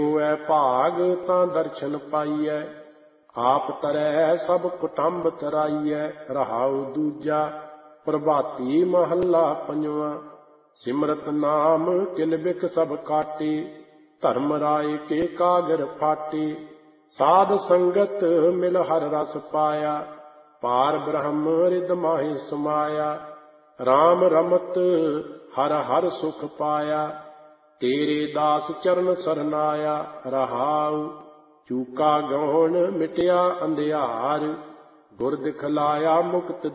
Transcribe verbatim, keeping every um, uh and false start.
ਹੋਐ ਭਾਗ ਤਾਂ ਦਰਸ਼ਨ ਪਾਈਐ, ਆਪ ਤਰੈ ਸਭ ਕੁਟੰਬ ਤਰਾਈਐ। ਰਹਾਉ ਦੂਜਾ ਪ੍ਰਭਾਤੀ ਮਹੱਲਾ ਪੰਜਵਾਂ। ਸਿਮਰਤ ਨਾਮ ਕਿਲ ਬਿਖ ਸਭ ਕਾਟੇ, ਧਰਮ ਰਾਏ ਕੇ ਕਾਗਰ ਫਾਟੇ। ਸਾਧ ਸੰਗਤ ਮਿਲ ਹਰ ਰਸ ਪਾਇਆ, ਪਾਰ ਬ੍ਰਹਮ ਰਿਦ ਮਾਹਿ ਸਮਾਇਆ। ਰਾਮ ਰਮਤ ਹਰ ਹਰ ਸੁਖ ਪਾਇਆ, ਤੇਰੇ ਦਾਸ ਚਰਨ ਸਰਨਾਇਆ। ਰਹਾਉ ਚੂਕਾ ਗੌਣ ਮਿਟਿਆ ਅੰਧਿਆਰ, ਗੁਰ ਦਿਖਲਾਇਆ ਮੁਕਤ